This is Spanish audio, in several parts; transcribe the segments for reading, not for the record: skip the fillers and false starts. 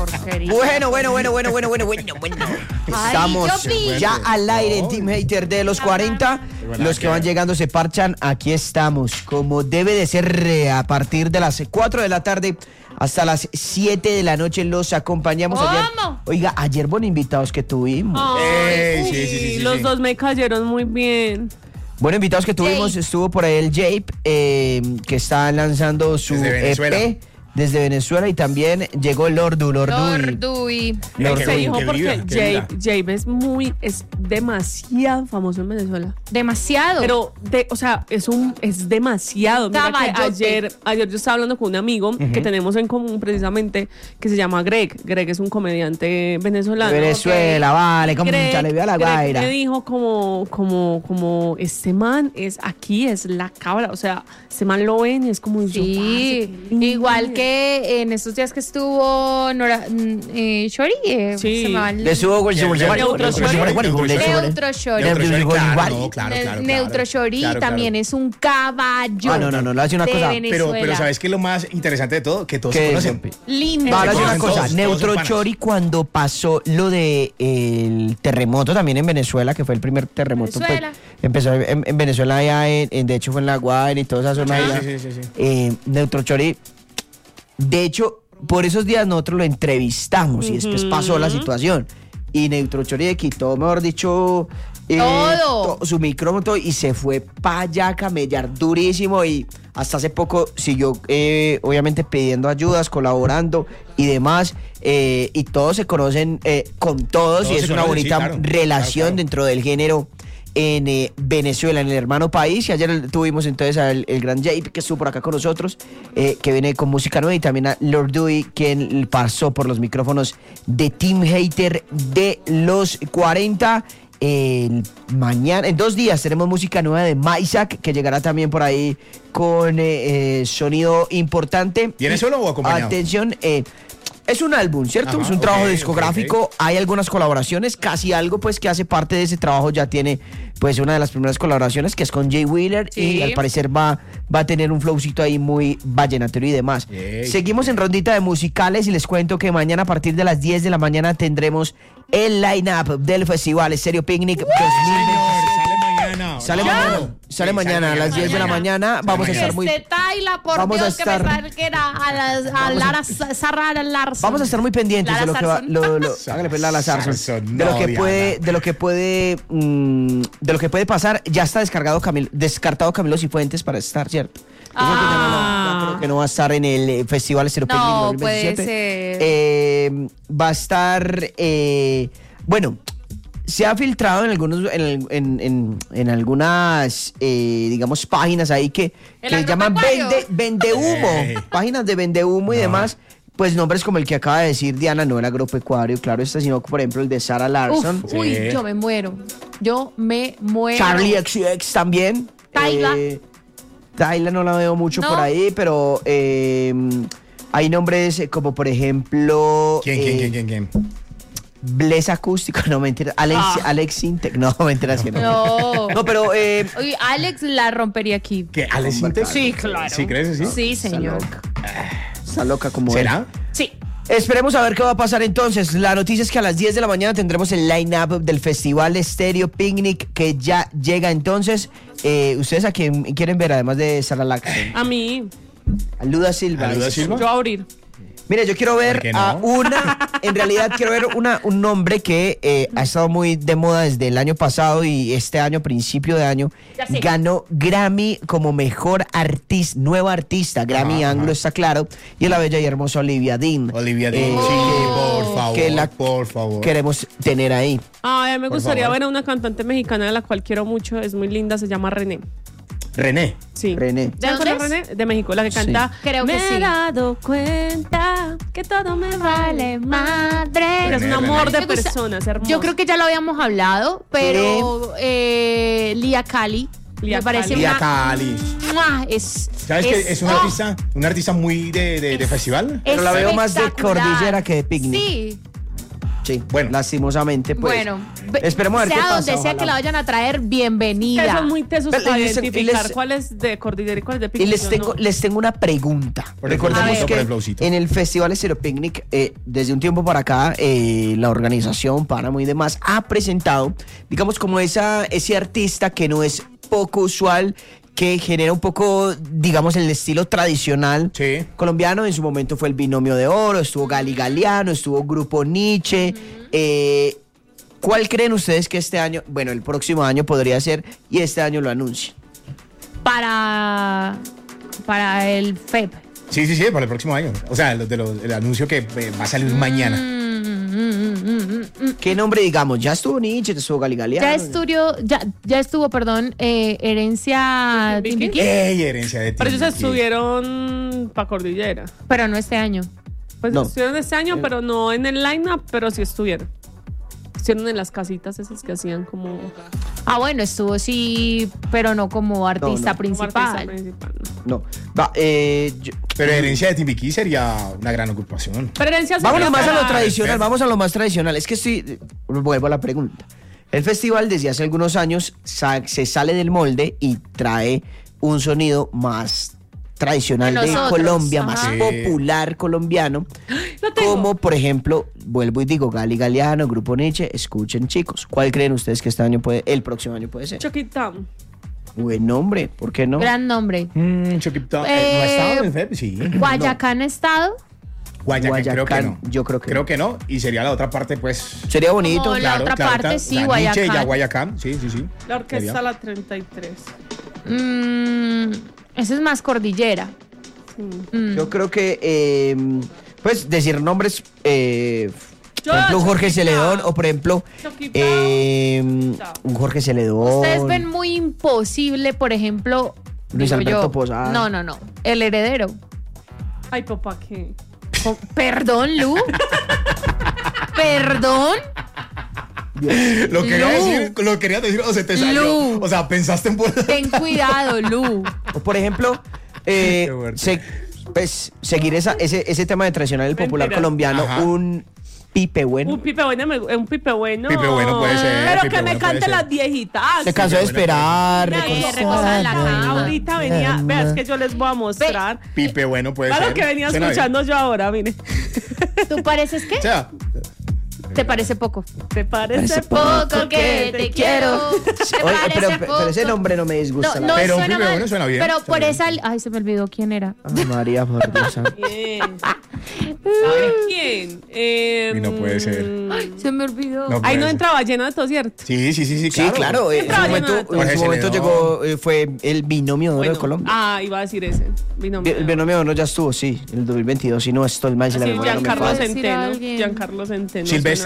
porquería. Bueno. Estamos ya al aire en Team Hater de los 40. Los que van llegando se parchan. Aquí estamos, como debe de ser, a partir de las 4 de la tarde hasta las 7 de la noche. Los acompañamos ayer. Oiga, ayer buenos invitados que tuvimos. Sí. Los dos me cayeron muy bien. Buenos invitados que tuvimos. Estuvo por ahí el Jape, que está lanzando su EP desde Venezuela, y también llegó Lorduy. Se dijo porque Jape es demasiado famoso en Venezuela. Demasiado. Pero, es demasiado. Mira que ayer yo estaba hablando con un amigo que tenemos en común precisamente, que se llama Greg. Greg es un comediante venezolano. Venezuela, vale, como le vio a la guaira. Me dijo como este man es la cabra, o sea, este man lo ven y es como sí, igual que en estos días que estuvo Shori, Neutro Shori también es un caballo. No, le hace una cosa. Pero ¿sabes qué es lo más interesante de todo? Que todos se conocen. Lindo. Ahora una cosa, Neutro Shori, cuando pasó lo de el terremoto también en Venezuela, que fue el primer terremoto, pues, empezó en Venezuela, allá de hecho fue en La Guaira y toda esa zona. Sí. Neutro Shori, de hecho, por esos días nosotros lo entrevistamos y después pasó la situación. Y Neutro Shori quitó, mejor dicho, su micrófono y se fue para allá a camellar durísimo, y hasta hace poco siguió obviamente pidiendo ayudas, colaborando y demás, y todos se conocen con todos y es una bonita relación dentro del género en Venezuela, en el hermano país. Y ayer tuvimos entonces al gran Jape, que estuvo por acá con nosotros, que viene con música nueva, y también a Lorduy, quien pasó por los micrófonos de Team Hater de los 40. Mañana, en 2 días, tenemos música nueva de Maisak, que llegará también por ahí con sonido importante. ¿Viene solo o acompañado? Atención, es un álbum, ¿cierto? Ajá, es un trabajo discográfico. Okay. Hay algunas colaboraciones, casi algo pues que hace parte de ese trabajo. Ya tiene pues una de las primeras colaboraciones, que es con Jay Wheeler, y al parecer va a tener un flowcito ahí muy vallenatero y demás. Seguimos en rondita de musicales y les cuento que mañana a partir de las 10 de la mañana tendremos el line-up del Festival Estéreo Picnic 2027. Sale mañana a las 10 de la mañana. Vamos a estar muy... Vamos a estar muy pendientes de lo que va... Hágale pues Lala Sarson. De lo que puede pasar. Ya está descartado Camilo Cifuentes para estar, ¿cierto? Creo que no va a estar en el Festival Estéreo Picnic 2027. Puede ser. Va a estar... bueno... Se ha filtrado en algunas digamos páginas ahí que llaman vende humo, páginas de vende humo y demás, pues nombres como el que acaba de decir Diana, no el agropecuario, claro está, sino por ejemplo el de Sarah Larson. Yo me muero. Charlie XCX también. Tayla no la veo mucho por ahí, pero hay nombres como por ejemplo... ¿Quién? Bless Acústico, no mentira. Alex Sintek, no mentiras que no. No, pero oye, Alex la rompería aquí. ¿Qué? ¿Alex Sintek? Sí, claro. ¿Sí crees? Sí, señor. Está loca como ¿será? él. Sí. Esperemos a ver qué va a pasar entonces. La noticia es que a las 10 de la mañana tendremos el line-up del Festival Estéreo Picnic, que ya llega entonces. ¿Ustedes a quién quieren ver, además de Sarah Larson? A mí. A Luda Silva. Yo a abrir. Mira, yo quiero ver en realidad quiero ver un nombre que ha estado muy de moda desde el año pasado, y este año, principio de año, ganó Grammy como mejor nueva artista, Grammy Anglo, está claro, y es la bella y hermosa Olivia Dean. Por favor. Queremos tener ahí. Ay, me gustaría ver a una cantante mexicana de la cual quiero mucho, es muy linda, se llama René. Sí. René. ¿Ya conoces René? De México, la que canta. Creo que sí. Me he dado cuenta que todo me vale madre. René, es un amor de personas, hermoso. Yo creo que ya lo habíamos hablado, pero Lia Cali. Me parece Lia Cali. ¿Sabes que es una artista muy de festival? Pero la veo más de cordillera que de picnic. Sí. Sí, bueno, lastimosamente, pues. Bueno, esperemos a ver qué pasa. Sea donde sea que la vayan a traer, bienvenida. Eso es muy tesos para identificar cuál es de cordillera y cuál es de picnic. Y les tengo una pregunta. Recordemos que en el Festival Estéreo Picnic, desde un tiempo para acá, la organización Páramo y demás ha presentado, digamos, como ese artista que no es poco usual, que genera un poco, digamos, el estilo tradicional colombiano. En su momento fue el Binomio de Oro, estuvo Gali Galiano, estuvo Grupo Nietzsche. ¿Cuál creen ustedes que este año, bueno, el próximo año podría ser y este año lo anuncien? Para el FEP. Sí, para el próximo año. O sea, el anuncio que va a salir mañana. ¿Qué nombre, digamos? Ya estuvo Nietzsche, ya estuvo Gali Galiano. Ya estuvo, perdón, Herencia Timbiquí. Herencia de Timbiquí. Pero ellos estuvieron para Cordillera. Pero no este año. Pues no. Estuvieron este año, pero no en el line-up, pero sí estuvieron. Estuvieron en las casitas esas que hacían como... bueno, estuvo sí, pero no como artista principal. No. Pero Herencia de Timbiquí sería una gran ocupación. Vamos más a lo tradicional, vamos a lo más tradicional. Es que vuelvo a la pregunta. El festival desde hace algunos años se sale del molde y trae un sonido más tradicional de Colombia, más popular colombiano, como por ejemplo, vuelvo y digo, Gali Galiano, Grupo Nietzsche. Escuchen, chicos, ¿cuál creen ustedes que el próximo año puede ser? Chuck It Down. Buen nombre, ¿por qué no? Gran nombre. Chuck It Down. ¿No ha estado en FEP? Sí. ¿Guayacán ha estado? Guayacán creo que no. Yo creo que no. Y sería la otra parte, pues. Sería bonito. Como la otra parte, sí, Guayacán. Nietzsche y Guayacán, sí. La orquesta la 33. Ese es más cordillera. Yo creo que, pues, decir nombres, por ejemplo, un Jorge Celedón, o por ejemplo, un Jorge Celedón. Ustedes ven muy imposible, por ejemplo, Luis Alberto Posada. No. El Heredero. Ay, papá, ¿qué? Perdón, Lu. Perdón. Lo quería decir o se te salió. Lu. O sea, pensaste en Ten cuidado, Lu. O por ejemplo, seguir ese tema de tradicional del popular colombiano. Ajá. Un Pipe Bueno. Un Pipe Bueno. Pipe Bueno puede ser. Pero que me cante las viejitas. Se cansó de esperar. Recostada en la cama. Ahorita venía. Veas que yo les voy a mostrar. Pipe Bueno puede ser. Claro que venía escuchando yo ahora, mire. ¿Tú pareces qué? ¿Te parece poco? ¿Te parece poco que te quiero? Oye, pero ese nombre no me disgusta. No pero suena Pipe mal, Bueno suena bien. Pero por esa... Ay, se me olvidó quién era. María Mordosa. Bien. ¿Sabe quién? Y no puede ser. Ay, se me olvidó. Ahí no entra Vallenato, ¿cierto? Sí, claro. En su momento llegó, fue el Binomio de Oro de Colombia. Iba a decir ese. El Binomio de Oro ya estuvo, sí, en el 2022. Si no estoy mal, se la memoria no me falla. Giancarlo Centeno. Silvestre.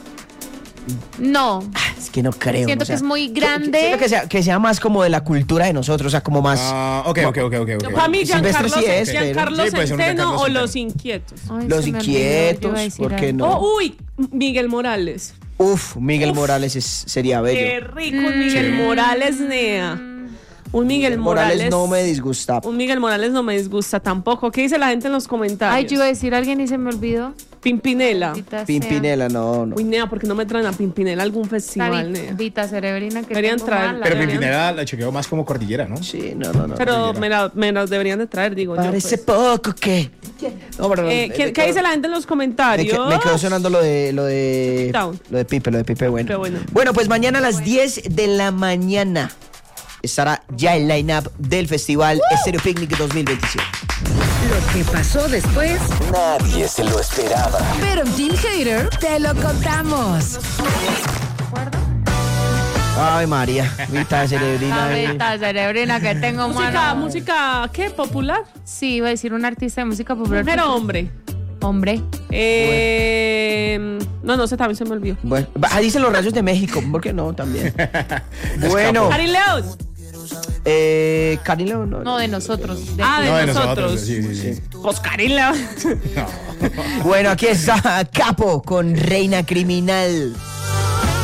No. Es que no creo. Siento que es muy grande. Siento que sea más como de la cultura de nosotros, o sea, como más... Ok. Para mí, Silvestre sí es, Giancarlo pero... Centeno o Los Inquietos. Ay, Los Inquietos, ¿por qué no? Miguel Morales. Miguel Morales sería bello. Qué rico, un Miguel Morales, nea. Un Miguel Morales no me disgusta. Un Miguel Morales no me disgusta tampoco. ¿Qué dice la gente en los comentarios? Ay, yo iba a decir a alguien y se me olvidó. Pimpinela. Pimpinela, no. Uy, nea, ¿por qué no me traen a Pimpinela a algún festival, nea? Vita Cerebrina que deberían traer. Pero Pimpinela la chequeo más como cordillera, ¿no? Sí, no. Pero me las deberían de traer, digo yo. Parece poco que... No, pero ¿qué dice la gente en los comentarios? Me quedó sonando lo de Pipe Bueno. Bueno, pues mañana a las 10 de la mañana estará ya el line-up del festival Estéreo Picnic 2027. Lo que pasó después, nadie se lo esperaba. Pero Team Hater, te lo contamos. Ay, María, Vita Cerebrina. Vita Cerebrina que tengo música, ¿qué? ¿Popular? Sí, iba a decir un artista de música popular. Pero hombre. No sé, también se me olvidó. Bueno, dicen los Rayos de México, ¿por qué no? También. Bueno. Cari León. Cari León, no, de nosotros. De nosotros. Sí. Pues Cari León. Bueno, aquí está Capo con Reina Criminal.